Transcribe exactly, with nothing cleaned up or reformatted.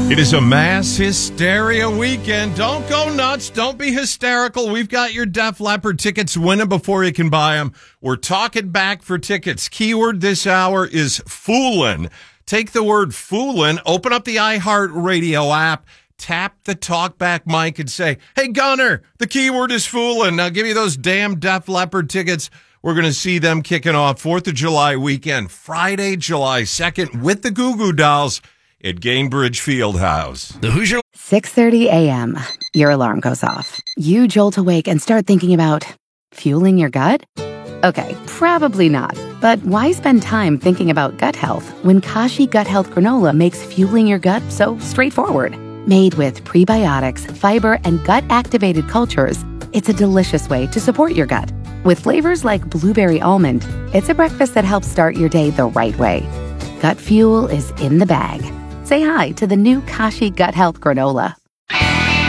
It is a mass hysteria weekend. Don't go nuts. Don't be hysterical. We've got your Def Leppard tickets. Win them before you can buy them. We're talking back for tickets. Keyword this hour is foolin'. Take the word foolin', open up the iHeartRadio app, tap the talkback mic and say, hey, Gunner, the keyword is foolin'. Now give me those damn Def Leppard tickets. We're going to see them kicking off fourth of July weekend, Friday, July second, with the Goo Goo Dolls at Gainbridge Fieldhouse. The Hoosier. six thirty a.m. Your alarm goes off. You jolt awake and start thinking about fueling your gut? Okay, probably not. But why spend time thinking about gut health when Kashi Gut Health Granola makes fueling your gut so straightforward? Made with prebiotics, fiber, and gut-activated cultures, it's a delicious way to support your gut. With flavors like blueberry almond, it's a breakfast that helps start your day the right way. Gut fuel is in the bag. Say hi to the new Kashi Gut Health Granola.